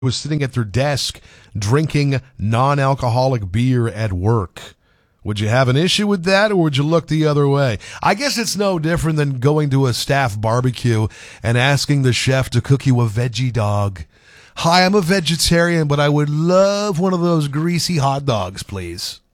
was sitting at their desk drinking non-alcoholic beer at work. Would you have an issue with that, or would you look the other way? I guess it's no different than going to a staff barbecue and asking the chef to cook you a veggie dog. Hi, I'm a vegetarian, but I would love one of those greasy hot dogs, please.